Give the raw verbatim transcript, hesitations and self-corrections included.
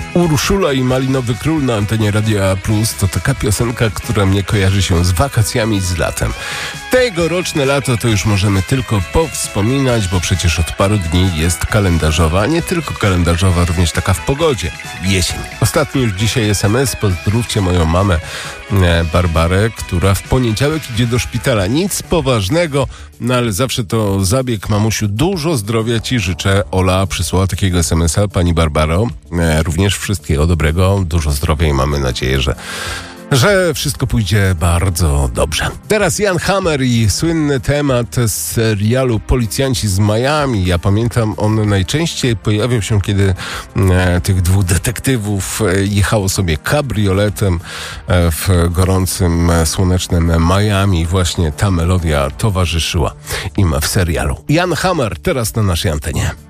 Urszula i Malinowy Król na antenie Radia Plus to taka piosenka, która mnie kojarzy się z wakacjami i z latem. Tegoroczne lato to już możemy tylko powspominać, bo przecież od paru dni jest kalendarzowa, a nie tylko kalendarzowa, również taka w pogodzie. Jesień. Ostatni już dzisiaj es em es, pozdrówcie moją mamę e, Barbarę, która w poniedziałek idzie do szpitala. Nic poważnego, no ale zawsze to zabieg, mamusiu. Dużo zdrowia ci życzę. Ola przysłała takiego es em es a. Pani Barbaro, e, również wszystkiego dobrego, dużo zdrowia i mamy nadzieję, że że wszystko pójdzie bardzo dobrze. Teraz Jan Hammer i słynny temat z serialu Policjanci z Miami. Ja pamiętam, on najczęściej pojawiał się, kiedy e, tych dwóch detektywów e, jechało sobie kabrioletem e, w gorącym, e, słonecznym Miami. Właśnie ta melodia towarzyszyła im w serialu. Jan Hammer teraz na naszej antenie.